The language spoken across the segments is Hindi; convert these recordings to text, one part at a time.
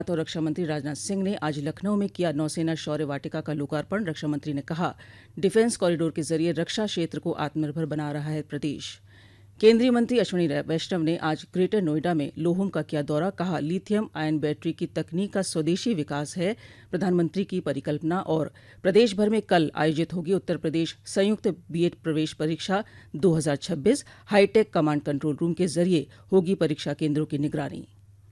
और रक्षा मंत्री राजनाथ सिंह ने आज लखनऊ में किया नौसेना शौर्य वाटिका का लोकार्पण। रक्षा मंत्री ने कहा, डिफेंस कॉरिडोर के जरिए रक्षा क्षेत्र को आत्मनिर्भर बना रहा है प्रदेश। केंद्रीय मंत्री अश्विनी वैष्णव ने आज ग्रेटर नोएडा में लोहुम का किया दौरा। कहा, लिथियम आयन बैटरी की तकनीक का स्वदेशी विकास है प्रधानमंत्री की परिकल्पना। और प्रदेश भर में कल आयोजित होगी उत्तर प्रदेश संयुक्त बीएड प्रवेश परीक्षा 2026। हाईटेक कमांड कंट्रोल रूम के जरिए होगी परीक्षा केंद्रों की निगरानी।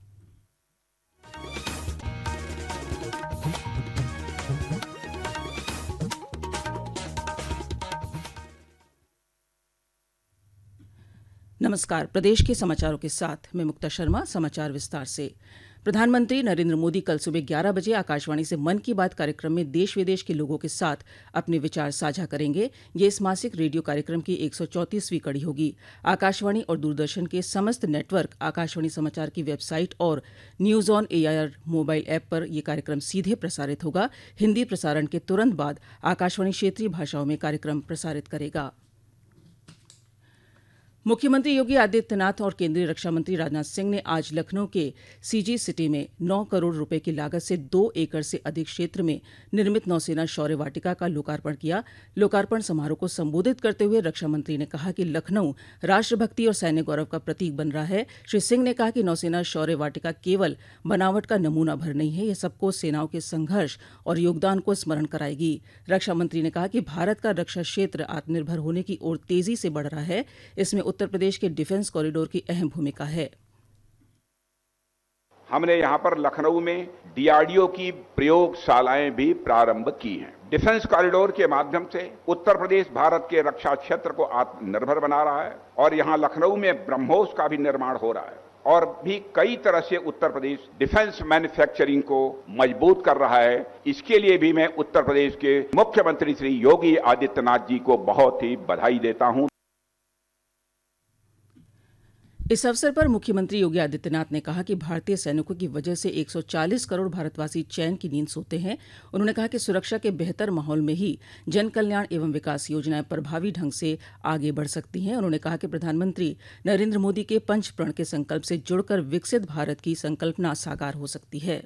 नमस्कार। प्रदेश के समाचारों के साथ मैं मुक्ता शर्मा। समाचार विस्तार से। प्रधानमंत्री नरेंद्र मोदी कल सुबह 11 बजे आकाशवाणी से मन की बात कार्यक्रम में देश विदेश के लोगों के साथ अपने विचार साझा करेंगे। ये इस मासिक रेडियो कार्यक्रम की 134वीं कड़ी होगी। आकाशवाणी और दूरदर्शन के समस्त नेटवर्क, आकाशवाणी समाचार की वेबसाइट और news on AIR mobile app पर यह कार्यक्रम सीधे प्रसारित होगा। हिंदी प्रसारण के तुरंत बाद आकाशवाणी क्षेत्रीय भाषाओं में कार्यक्रम प्रसारित करेगा। मुख्यमंत्री योगी आदित्यनाथ और केंद्रीय रक्षा मंत्री राजनाथ सिंह ने आज लखनऊ के सीजी सिटी में 9 करोड़ रुपए की लागत से 2 एकड़ से अधिक क्षेत्र में निर्मित नौसेना शौर्य वाटिका का लोकार्पण किया। लोकार्पण समारोह को संबोधित करते हुए रक्षा मंत्री ने कहा कि लखनऊ राष्ट्रभक्ति और सैन्य गौरव का प्रतीक बन रहा है। श्री सिंह ने कहा कि नौसेना शौर्य वाटिका केवल बनावट का नमूना भर नहीं है, यह सबको सेनाओं के संघर्ष और योगदान को स्मरण कराएगी। रक्षा मंत्री ने कहा कि भारत का रक्षा क्षेत्र आत्मनिर्भर होने की ओर तेजी से बढ़ रहा है। इसमें उत्तर प्रदेश के डिफेंस कॉरिडोर की अहम भूमिका है। हमने यहाँ पर लखनऊ में डीआरडीओ की प्रयोगशालाएं भी प्रारंभ की हैं। डिफेंस कॉरिडोर के माध्यम से उत्तर प्रदेश भारत के रक्षा क्षेत्र को आत्मनिर्भर बना रहा है और यहाँ लखनऊ में ब्रह्मोस का भी निर्माण हो रहा है और भी कई तरह से उत्तर प्रदेश डिफेंस मैन्युफैक्चरिंग को मजबूत कर रहा है। इसके लिए भी मैं उत्तर प्रदेश के मुख्यमंत्री श्री योगी आदित्यनाथ जी को बहुत ही बधाई देता हूँ। इस अवसर पर मुख्यमंत्री योगी आदित्यनाथ ने कहा कि भारतीय सैनिकों की वजह से 140 करोड़ भारतवासी चैन की नींद सोते हैं। उन्होंने कहा कि सुरक्षा के बेहतर माहौल में ही जन कल्याण एवं विकास योजनाएं प्रभावी ढंग से आगे बढ़ सकती हैं। उन्होंने कहा कि प्रधानमंत्री नरेंद्र मोदी के पंच प्रण के संकल्प से जुड़कर विकसित भारत की संकल्पना साकार हो सकती है।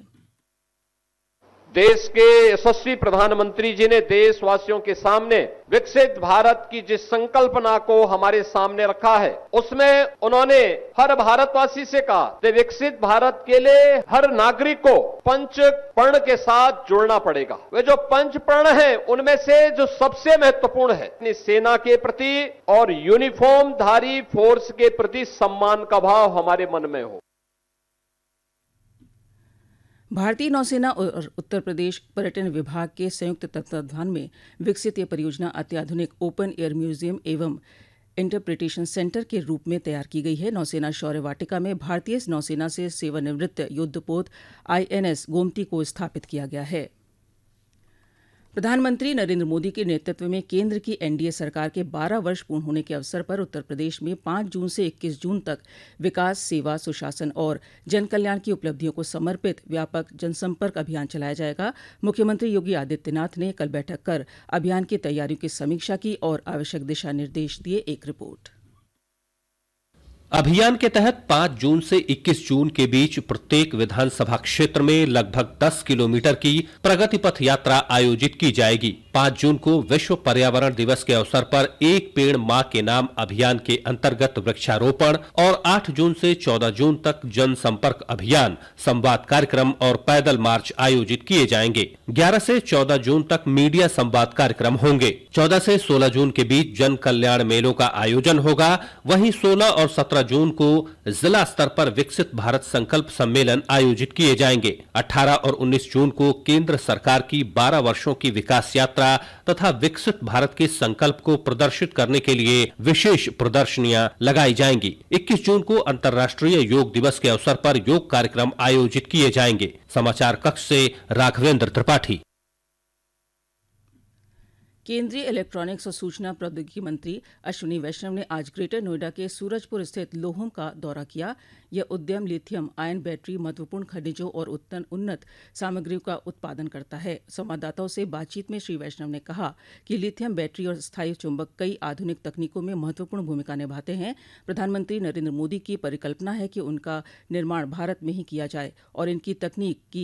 देश के यशस्वी प्रधानमंत्री जी ने देशवासियों के सामने विकसित भारत की जिस संकल्पना को हमारे सामने रखा है, उसमें उन्होंने हर भारतवासी से कहा कि विकसित भारत के लिए हर नागरिक को पंच प्रण के साथ जुड़ना पड़ेगा। वे जो पंच प्रण हैं, उनमें से जो सबसे महत्वपूर्ण है, अपनी सेना के प्रति और यूनिफॉर्म धारी फोर्स के प्रति सम्मान का भाव हमारे मन में हो। भारतीय नौसेना और उत्तर प्रदेश पर्यटन विभाग के संयुक्त तत्वावधान में विकसित यह परियोजना अत्याधुनिक ओपन एयर म्यूजियम एवं इंटरप्रिटेशन सेंटर के रूप में तैयार की गई है। नौसेना शौर्य वाटिका में भारतीय नौसेना से सेवानिवृत्त युद्धपोत आईएनएस गोमती को स्थापित किया गया है। प्रधानमंत्री नरेंद्र मोदी के नेतृत्व में केंद्र की एनडीए सरकार के 12 वर्ष पूर्ण होने के अवसर पर उत्तर प्रदेश में 5 जून से 21 जून तक विकास, सेवा, सुशासन और जनकल्याण की उपलब्धियों को समर्पित व्यापक जनसंपर्क अभियान चलाया जाएगा। मुख्यमंत्री योगी आदित्यनाथ ने कल बैठक कर अभियान की तैयारियों की समीक्षा की और आवश्यक दिशा निर्देश दिए। एक रिपोर्ट। अभियान के तहत 5 जून से 21 जून के बीच प्रत्येक विधानसभा क्षेत्र में लगभग 10 किलोमीटर की प्रगति पथ यात्रा आयोजित की जाएगी। 5 जून को विश्व पर्यावरण दिवस के अवसर पर एक पेड़ मां के नाम अभियान के अंतर्गत वृक्षारोपण और 8 जून से 14 जून तक जनसंपर्क अभियान, संवाद कार्यक्रम और पैदल मार्च आयोजित किए जाएंगे। 11 से 14 जून तक मीडिया संवाद कार्यक्रम होंगे। 14 से 16 जून के बीच जन कल्याण मेलों का आयोजन होगा। वहीं 16 और 17 जून को जिला स्तर पर विकसित भारत संकल्प सम्मेलन आयोजित किए जाएंगे। 18 और 19 जून को केंद्र सरकार की 12 वर्षों की विकास यात्रा तथा विकसित भारत के संकल्प को प्रदर्शित करने के लिए विशेष प्रदर्शनियां लगाई जाएंगी। 21 जून को अंतर्राष्ट्रीय योग दिवस के अवसर पर योग कार्यक्रम आयोजित किए जाएंगे। समाचार कक्ष से राघवेंद्र त्रिपाठी। केंद्रीय इलेक्ट्रॉनिक्स और सूचना प्रौद्योगिकी मंत्री अश्विनी वैष्णव ने आज ग्रेटर नोएडा के सूरजपुर स्थित लोहम का दौरा किया। यह उद्यम लिथियम आयन बैटरी, महत्वपूर्ण खनिजों और उन्नत सामग्रियों का उत्पादन करता है। संवाददाताओं से बातचीत में श्री वैष्णव ने कहा कि लिथियम बैटरी और स्थायी चुंबक कई आधुनिक तकनीकों में महत्वपूर्ण भूमिका निभाते हैं। प्रधानमंत्री नरेंद्र मोदी की परिकल्पना है कि उनका निर्माण भारत में ही किया जाए और इनकी तकनीक की